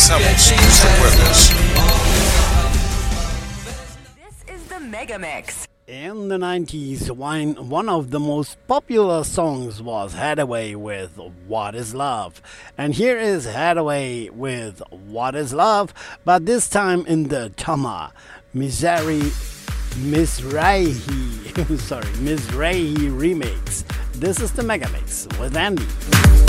simple. Stick with us. This is the Mega Mix. In the 90s, one of the most popular songs was Hathaway with What Is Love. And here is Hathaway with What Is Love, but this time in the Tama Mizrahi remix. This is the Mega Mix with Andy.